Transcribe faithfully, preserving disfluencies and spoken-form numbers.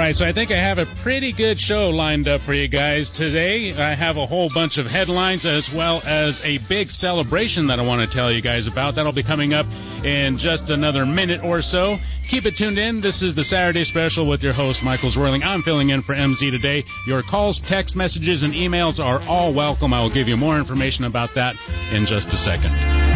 right, so I think I have a pretty good show lined up for you guys today. I have a whole bunch of headlines as well as a big celebration that I want to tell you guys about. That'll be coming up in just another minute or so. Keep it tuned in. This is the Saturday Special with your host, Michael Zwirling. I'm filling in for M Z today. Your calls, text messages, and emails are all welcome. I will give you more information about that in just a second.